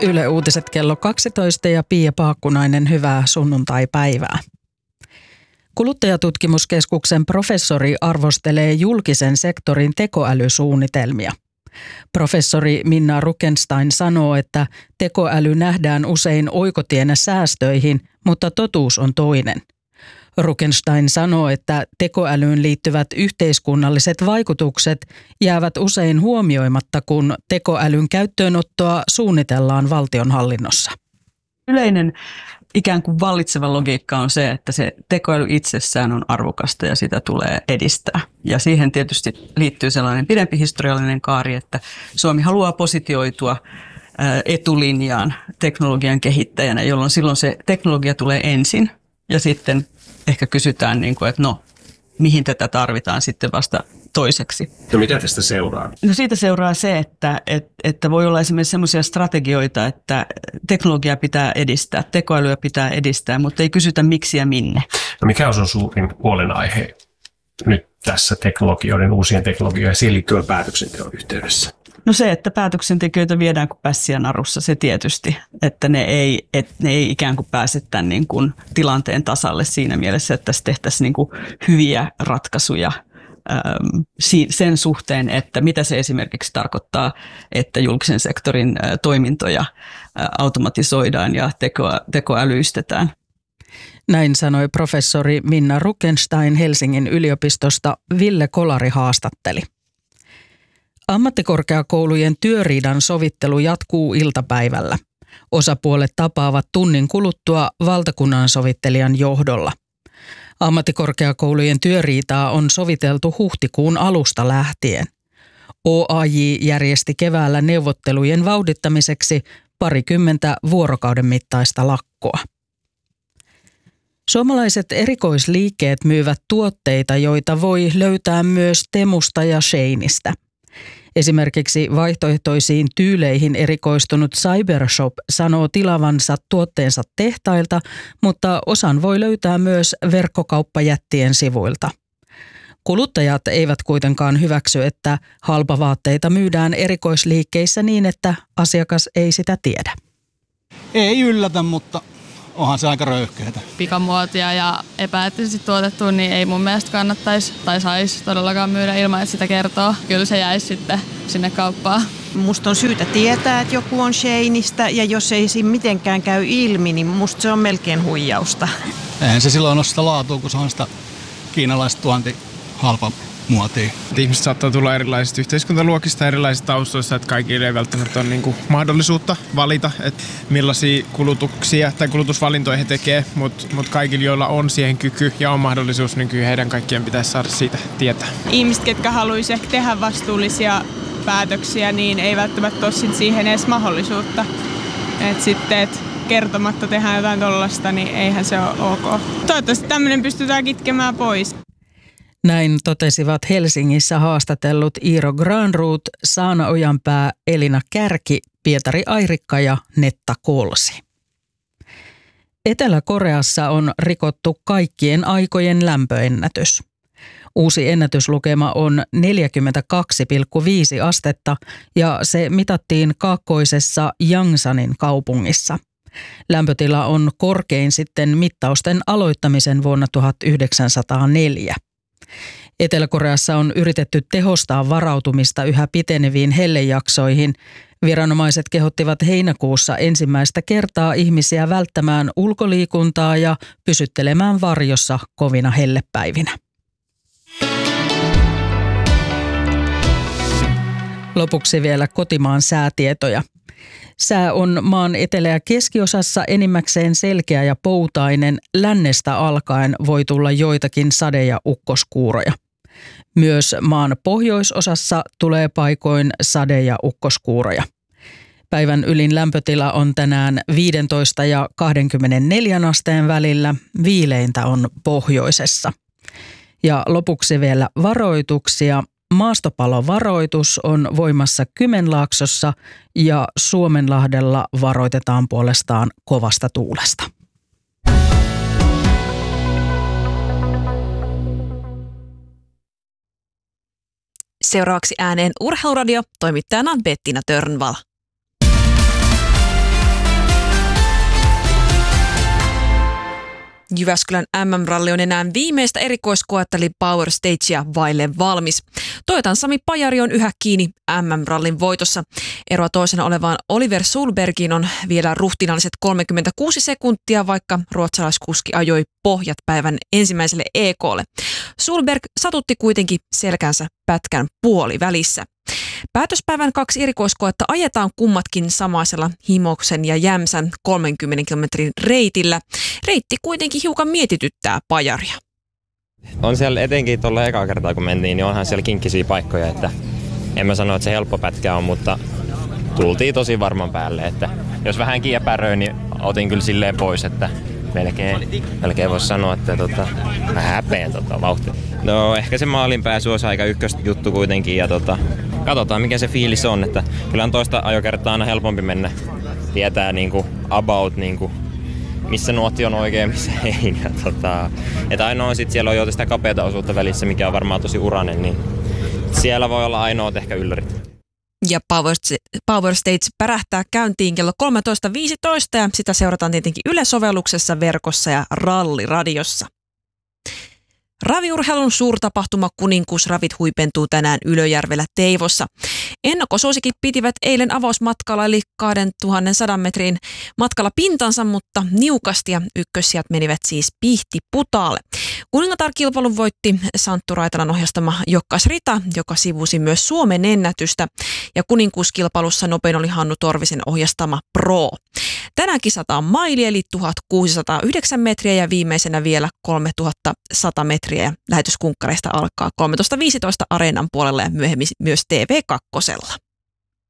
Yle Uutiset kello 12 ja Pia Paakkunainen, hyvää sunnuntaipäivää. Kuluttajatutkimuskeskuksen professori arvostelee julkisen sektorin tekoälysuunnitelmia. Professori Minna Rukenstein sanoo, että tekoäly nähdään usein oikotienä säästöihin, mutta totuus on toinen. Rukenstein sanoo, että tekoälyyn liittyvät yhteiskunnalliset vaikutukset jäävät usein huomioimatta, kun tekoälyn käyttöönottoa suunnitellaan valtionhallinnossa. Yleinen ikään kuin vallitseva logiikka on se, että se tekoäly itsessään on arvokasta ja sitä tulee edistää. Ja siihen tietysti liittyy sellainen pidempi historiallinen kaari, että Suomi haluaa positioitua etulinjaan teknologian kehittäjänä, jolloin silloin se teknologia tulee ensin ja sitten ehkä kysytään, että mihin tätä tarvitaan sitten vasta toiseksi. No mitä tästä seuraa? No siitä seuraa se, että voi olla esimerkiksi sellaisia strategioita, että teknologiaa pitää edistää, tekoälyä pitää edistää, mutta ei kysytä miksi ja minne. No mikä on sun suurin huolenaihe nyt tässä uusien teknologioiden ja siihen liittyvän päätöksenteon yhteydessä? No se, että päätöksentekijöitä viedään kuin pässiä narussa, se tietysti, että ne ei ikään kuin pääse tämän niin kuin tilanteen tasalle siinä mielessä, että tässä tehtäisiin niin kuin hyviä ratkaisuja sen suhteen, että mitä se esimerkiksi tarkoittaa, että julkisen sektorin toimintoja automatisoidaan ja tekoälyistetään. Näin sanoi professori Minna Rukenstein Helsingin yliopistosta. Ville Kolari haastatteli. Ammattikorkeakoulujen työriidan sovittelu jatkuu iltapäivällä. Osapuolet tapaavat tunnin kuluttua valtakunnansovittelijan johdolla. Ammattikorkeakoulujen työriitaa on soviteltu huhtikuun alusta lähtien. OAJ järjesti keväällä neuvottelujen vauhdittamiseksi 20 vuorokauden mittaista lakkoa. Suomalaiset erikoisliikkeet myyvät tuotteita, joita voi löytää myös Temusta ja Sheinistä. Esimerkiksi vaihtoehtoisiin tyyleihin erikoistunut Cybershop sanoo tilavansa tuotteensa tehtailta, mutta osan voi löytää myös verkkokauppajättien sivuilta. Kuluttajat eivät kuitenkaan hyväksy, että halpavaatteita myydään erikoisliikkeissä niin, että asiakas ei sitä tiedä. Ei yllätä, mutta onhan se aika röyhkeätä. Pikamuotia ja epäeettisesti tuotettu, niin ei mun mielestä kannattaisi tai saisi todellakaan myydä ilman, että sitä kertoo. Kyllä se jäisi sitten sinne kauppaan. Musta on syytä tietää, että joku on Sheinistä, ja jos ei siinä mitenkään käy ilmi, niin musta se on melkein huijausta. Eihän se silloin ole sitä laatua, kun se on sitä kiinalaista halpa muotia. Ihmiset saattaa tulla erilaisista yhteiskuntaluokista, erilaisista taustoista, että kaikille ei välttämättä ole mahdollisuutta valita, että millaisia kulutuksia tai kulutusvalintoja he tekee, mutta kaikille, joilla on siihen kyky ja on mahdollisuus, niin kyllä heidän kaikkien pitäisi saada siitä tietää. Ihmiset, ketkä haluaisivat tehdä vastuullisia päätöksiä, niin ei välttämättä ole siihen edes mahdollisuutta. Että kertomatta tehdään jotain tollaista, niin eihän se ole ok. Toivottavasti tämmöinen pystytään kitkemään pois. Näin totesivat Helsingissä haastatellut Iiro Granroth, Saana Ojanpää, Elina Kärki, Pietari Airikka ja Netta Kolsi. Etelä-Koreassa on rikottu kaikkien aikojen lämpöennätys. Uusi ennätyslukema on 42,5 astetta ja se mitattiin kaakkoisessa Yangsanin kaupungissa. Lämpötila on korkein sitten mittausten aloittamisen vuonna 1904. Etelä-Koreassa on yritetty tehostaa varautumista yhä piteneviin hellejaksoihin. Viranomaiset kehottivat heinäkuussa ensimmäistä kertaa ihmisiä välttämään ulkoliikuntaa ja pysyttelemään varjossa kovina hellepäivinä. Lopuksi vielä kotimaan säätietoja. Sää on maan etelä- ja keskiosassa enimmäkseen selkeä ja poutainen. Lännestä alkaen voi tulla joitakin sade- ja ukkoskuuroja. Myös maan pohjoisosassa tulee paikoin sade- ja ukkoskuuroja. Päivän ylin lämpötila on tänään 15 ja 24 asteen välillä. Viileintä on pohjoisessa. Ja lopuksi vielä varoituksia. Maastopalovaroitus on voimassa Kymenlaaksossa ja Suomenlahdella varoitetaan puolestaan kovasta tuulesta. Seuraavaksi ääneen Urheiluradio, toimittajana Bettina Törnvall. Jyväskylän MM-ralli on enää viimeistä erikoiskoetta eli Power Stagea vaille valmis. Toyotan Sami Pajari on yhä kiinni MM-rallin voitossa. Eroa toisena olevaan Oliver Solbergiin on vielä ruhtinaalliset 36 sekuntia, vaikka ruotsalaiskuski ajoi pohjat päivän ensimmäiselle EK:lle. Solberg satutti kuitenkin selkänsä pätkän puolivälissä. Päätöspäivän 2 erikoiskoetta ajetaan kummatkin samaisella Himoksen ja Jämsän 30 kilometrin reitillä. Reitti kuitenkin hiukan mietityttää Pajaria. On siellä etenkin tuolla ekaa kertaa kun mentiin, niin onhan siellä kinkkisiä paikkoja, että en mä sano, että se helppo pätkä on, mutta tultiin tosi varman päälle, että jos vähän epäröin, niin otin kyllä silleen pois, että melkein voisi sanoa, että vähän häpeän vauhtia. No ehkä se maalin pääsy olisi aika ykkösjuttu kuitenkin ja katsotaan mikä se fiilis on, että kyllä on toista ajokertaa aina helpompi mennä. Tietää niinku about niinku missä nuotti on oikein, missä ei. Että ainoa on sitten siellä on jo sitä kapeata osuutta välissä, mikä on varmaan tosi urainen, niin siellä voi olla ainoat ehkä yllärit. Ja Power Stage pärähtää käyntiin kello 13.15 ja sitä seurataan tietenkin Yle-sovelluksessa, verkossa ja ralliradiossa. Raviurheilun suurtapahtuma Kuninkuusravit huipentuu tänään Ylöjärvellä Teivossa. Ennakkosuosikit pitivät eilen avausmatkalla eli 2100 metrin matkalla pintansa, mutta niukasti ja ykkössijat menivät siis Pihtiputaalle. Kuningatar-kilpailun voitti Santtu Raitalan ohjastama Jokkas Rita, joka sivusi myös Suomen ennätystä, ja kuninkuuskilpailussa nopein oli Hannu Torvisen ohjastama Pro. Tänään kisataan maili eli 1609 metriä ja viimeisenä vielä 3100 metriä ja lähetyskunkkareista alkaa 13.15 Areenan puolella ja myöhemmin myös TV2.